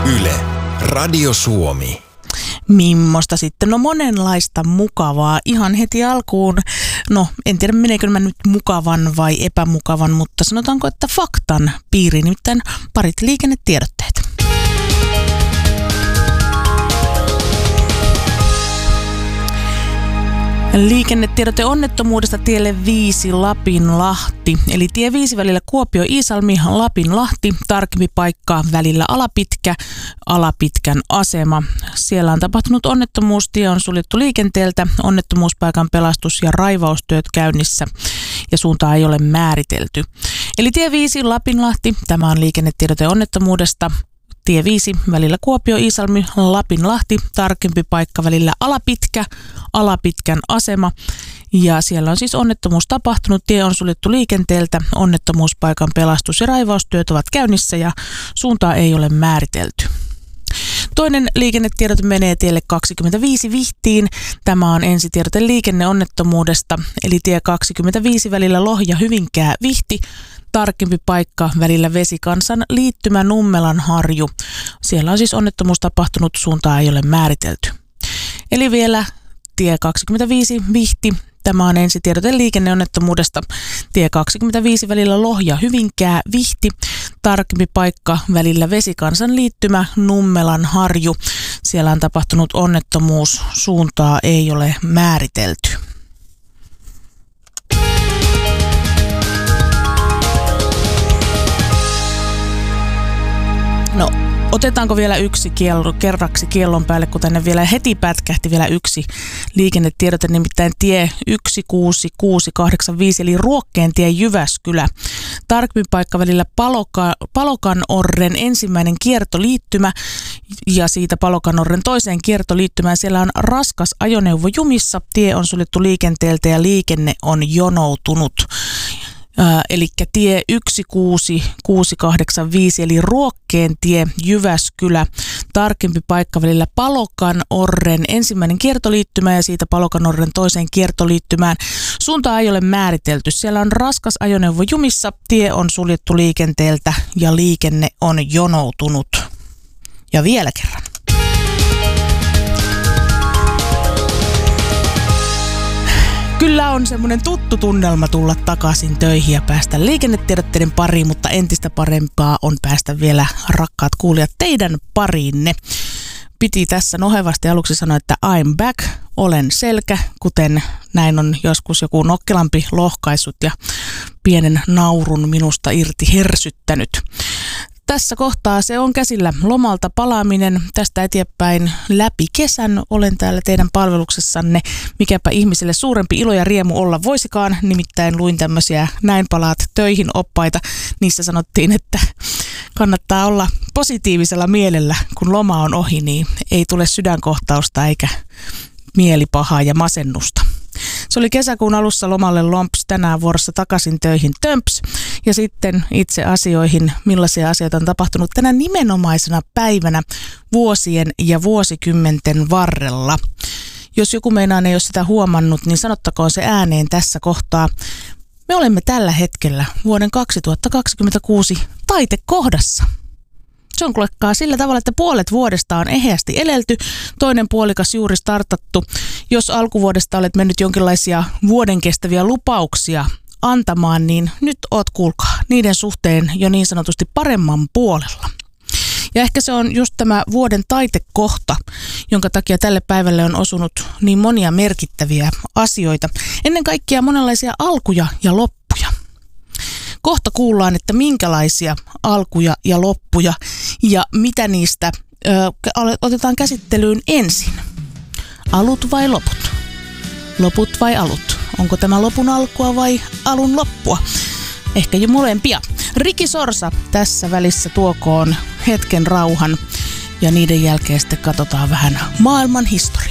Yle, Radio Suomi. Mimmosta sitten? No monenlaista mukavaa. Ihan heti alkuun, no en tiedä meneekö mä nyt mukavan vai epämukavan, mutta sanotaanko, että faktan piiriin, nimittäin parit liikennetiedotteet. Liikennetiedote onnettomuudesta tielle 5 Lapinlahti. Eli tie 5 välillä Kuopio-Iisalmi, Lapinlahti, tarkempi paikka välillä Alapitkä, Alapitkän asema. Siellä on tapahtunut onnettomuus, tie on suljettu liikenteeltä, onnettomuuspaikan pelastus- ja raivaustyöt käynnissä ja suuntaa ei ole määritelty. Eli tie 5 Lapinlahti, tämä on liikennetiedote onnettomuudesta. Tie 5 välillä Kuopio-Iisalmi, Lapinlahti, tarkempi paikka välillä Alapitkä, Alapitkän asema. Ja siellä on siis onnettomuus tapahtunut, tie on suljettu liikenteeltä, onnettomuuspaikan pelastus- ja raivaustyöt ovat käynnissä ja suuntaa ei ole määritelty. Toinen liikennetiedote menee tielle 25 Vihtiin. Tämä on ensitiedote liikenneonnettomuudesta, eli tie 25 välillä Lohja-Hyvinkää Vihti. Tarkempi paikka välillä Vesikansan liittymä Nummelan Harju. Siellä on siis onnettomuus tapahtunut, suuntaa ei ole määritelty. Eli vielä tie 25 Vihti. Tämä on ensitiedote liikenneonnettomuudesta. Tie 25 välillä Lohja-Hyvinkää Vihti. Tarkempi paikka välillä Vesikansan liittymä Nummelan Harju. Siellä on tapahtunut onnettomuus, suuntaa ei ole määritelty. No, otetaanko vielä yksi kerraksi kiellon päälle, kun tänne vielä heti pätkähti vielä yksi liikennetiedote, nimittäin tie 16685 eli Ruokkeentien Jyväskylä. Tarkempi paikka välillä Palokanorren ensimmäinen kiertoliittymä ja siitä Palokanorren toiseen kiertoliittymään. Siellä on raskas ajoneuvo jumissa, tie on suljettu liikenteeltä ja liikenne on jonoutunut. Eli tie 16685 eli Ruokkeentie Jyväskylä, tarkempi paikka välillä Palokanorren ensimmäinen kiertoliittymä ja siitä Palokanorren toiseen kiertoliittymään. Suuntaa ei ole määritelty. Siellä on raskas ajoneuvo jumissa, tie on suljettu liikenteeltä ja liikenne on jonoutunut. Ja vielä kerran. Kyllä on semmoinen tuttu tunnelma tulla takaisin töihin ja päästä liikennetiedotteiden pariin, mutta entistä parempaa on päästä vielä, rakkaat kuulijat, teidän pariinne. Piti tässä nohevasti aluksi sanoa, että I'm back, olen selkä, kuten näin on joskus joku nokkelampi lohkaissut ja pienen naurun minusta irti hersyttänyt. Tässä kohtaa se on käsillä lomalta palaaminen. Tästä eteenpäin läpi kesän olen täällä teidän palveluksessanne. Mikäpä ihmisille suurempi ilo ja riemu olla voisikaan. Nimittäin luin tämmöisiä näin palaat töihin -oppaita. Niissä sanottiin, että kannattaa olla positiivisella mielellä, kun loma on ohi, niin ei tule sydänkohtausta eikä mielipahaa ja masennusta. Se oli kesäkuun alussa lomalle lomps, tänään vuorossa takaisin töihin tömps. Ja sitten itse asioihin, millaisia asioita on tapahtunut tänä nimenomaisena päivänä vuosien ja vuosikymmenten varrella. Jos joku meinaan ei ole sitä huomannut, niin sanottakoon se ääneen tässä kohtaa. Me olemme tällä hetkellä vuoden 2026 taitekohdassa. Se on kuulkaa sillä tavalla, että puolet vuodesta on eheästi elelty, toinen puolikas juuri startattu. Jos alkuvuodesta olet mennyt jonkinlaisia vuoden kestäviä lupauksia antamaan, niin nyt oot kuulkaa niiden suhteen jo niin sanotusti paremman puolella. Ja ehkä se on just tämä vuoden taitekohta, jonka takia tälle päivälle on osunut niin monia merkittäviä asioita. Ennen kaikkea monenlaisia alkuja ja loppuja. Kohta kuullaan, että minkälaisia alkuja ja loppuja ja mitä niistä otetaan käsittelyyn ensin. Alut vai loput? Loput vai alut? Onko tämä lopun alkua vai alun loppua? Ehkä jo molempia. Riki Sorsa tässä välissä tuokoon hetken rauhan ja niiden jälkeen sitten katsotaan vähän maailman historiaa.